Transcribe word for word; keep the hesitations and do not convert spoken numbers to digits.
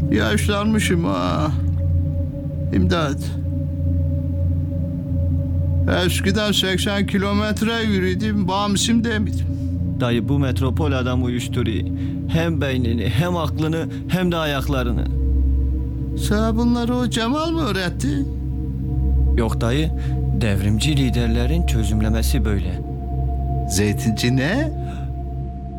Yaşlanmışım ha. İmdat. Eskiden seksen kilometre yürüdüm, bağımsım demedim. Dayı bu metropol adam uyuşturuyor. Hem beynini hem aklını hem de ayaklarını. Sana bunları o Cemal mı öğretti? Yok dayı, devrimci liderlerin çözümlemesi böyle. Zeytinci ne?